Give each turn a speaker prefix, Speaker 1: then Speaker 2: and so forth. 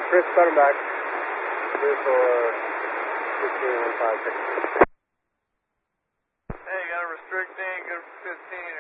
Speaker 1: Chris, cut him back. Vehicle 15156.
Speaker 2: Hey, got a restricting, good 15.